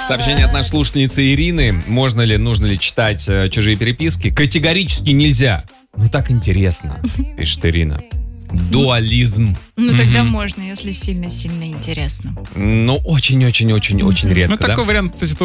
Сообщение от нашей слушательницы Ирины. Можно ли, нужно ли читать чужие переписки? Категорически нельзя. Ну так интересно, пишет Ирина. Дуализм. Ну тогда можно, если сильно-сильно интересно. Ну очень-очень-очень-очень редко, Ну, такой да? вариант, кстати,